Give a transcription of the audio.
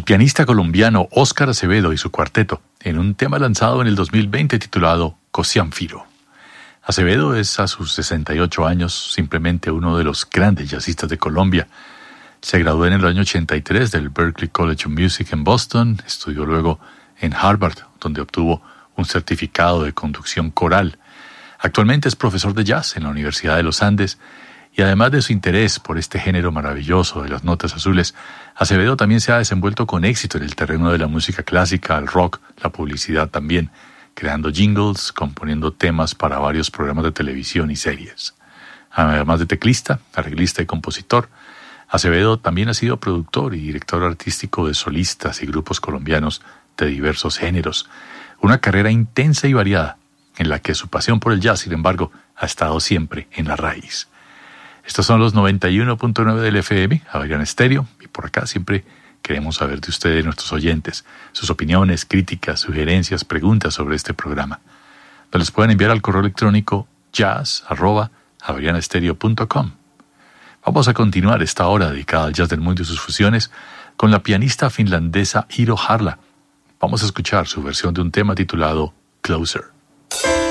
el pianista colombiano Óscar Acevedo y su cuarteto, en un tema lanzado en el 2020 titulado Cosianfiro. Acevedo es a sus 68 años simplemente uno de los grandes jazzistas de Colombia. Se graduó en el año 83 del Berklee College of Music en Boston, estudió luego en Harvard, donde obtuvo un certificado de conducción coral. Actualmente es profesor de jazz en la Universidad de los Andes y además de su interés por este género maravilloso de las notas azules, Acevedo también se ha desenvuelto con éxito en el terreno de la música clásica, el rock, la publicidad también, creando jingles, componiendo temas para varios programas de televisión y series. Además de teclista, arreglista y compositor, Acevedo también ha sido productor y director artístico de solistas y grupos colombianos de diversos géneros. Una carrera intensa y variada, en la que su pasión por el jazz, sin embargo, ha estado siempre en la raíz. Estos son los 91.9 del FM, Javeriana Estéreo, y por acá siempre queremos saber de ustedes, nuestros oyentes, sus opiniones, críticas, sugerencias, preguntas sobre este programa. Nos les pueden enviar al correo electrónico jazz@javerianaestereo.com. Vamos a continuar esta hora dedicada al jazz del mundo y sus fusiones con la pianista finlandesa Iiro Harla. Vamos a escuchar su versión de un tema titulado Closer.